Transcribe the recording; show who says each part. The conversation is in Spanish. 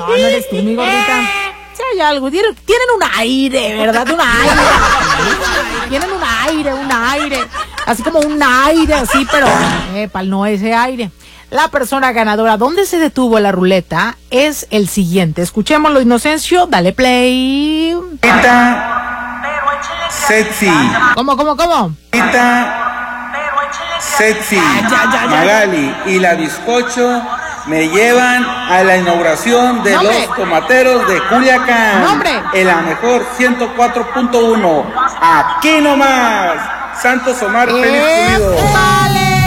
Speaker 1: no eres tú, mi gordita. Si hay algo, tienen un aire, ¿verdad? Un aire. Tienen un aire. Así como un aire, así, pero no ese aire. La persona ganadora, ¿dónde se detuvo la ruleta? Es el siguiente. Escuchémoslo, Inocencio, dale play.
Speaker 2: Sexy.
Speaker 1: ¿Cómo?
Speaker 2: Sexy. Magali y la bizcocho me llevan a la inauguración de los tomateros de Culiacán. En la mejor 104.1. Aquí nomás. Santos Omar, Félix Pulido.